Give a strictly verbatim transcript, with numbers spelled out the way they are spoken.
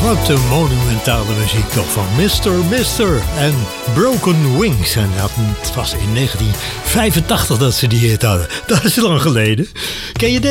Wat de monumentale muziek toch van mister mister en Broken Wings. En het was in negentien vijfentachtig dat ze die hit hadden. Dat is lang geleden. Ken je